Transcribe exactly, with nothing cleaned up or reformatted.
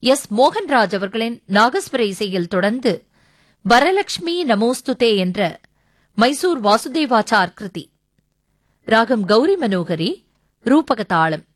S Mohanraj அவர்களின் நாகஸ்வர இசையில் தொடர்ந்து வரலட்சுமி நமோஸ்துதே என்ற மைசூர் வாசுதேவாச்சார் கிருதி. ராகம் கௌரி மனோகரி, ரூபக தாளம்.